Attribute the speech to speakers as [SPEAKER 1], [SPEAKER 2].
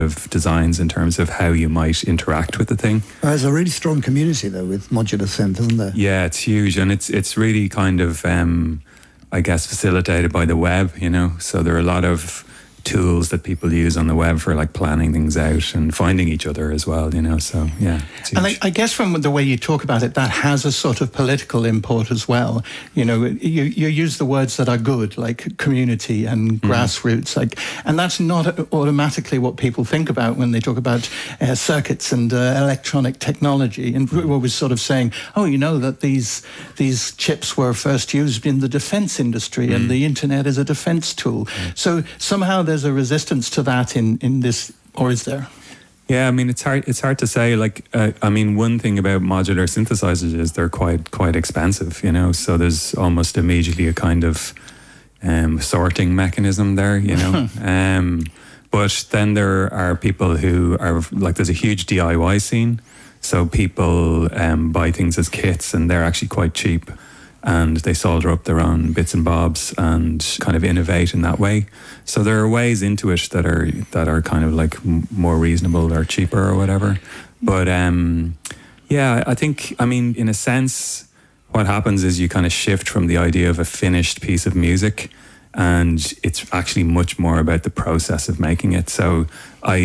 [SPEAKER 1] of designs in terms of how you might interact with the thing.
[SPEAKER 2] There's a really strong community though with modular synth, isn't there?
[SPEAKER 1] Yeah, it's huge, and it's really kind of I guess facilitated by the web, you know. So there are a lot of tools that people use on the web for like planning things out and finding each other as well, you know. So yeah, it's huge.
[SPEAKER 3] And I guess from the way you talk about it, that has a sort of political import as well. You know, you use the words that are good, like community and grassroots, like, and that's not automatically what people think about when they talk about circuits and electronic technology. And we was sort of saying, oh, you know, that these chips were first used in the defense industry and the internet is a defense tool. So somehow there's a resistance to that in this, or is there?
[SPEAKER 1] Yeah, I mean, it's hard to say. Like, I mean, one thing about modular synthesizers is they're quite expensive, you know. So there's almost immediately a kind of sorting mechanism there, you know. But then there are people who are like, there's a huge DIY scene. So people buy things as kits, and they're actually quite cheap. And they solder up their own bits and bobs and kind of innovate in that way. So there are ways into it that are kind of like more reasonable or cheaper or whatever. But yeah, I think, I mean, in a sense, what happens is you kind of shift from the idea of a finished piece of music, and it's actually much more about the process of making it. So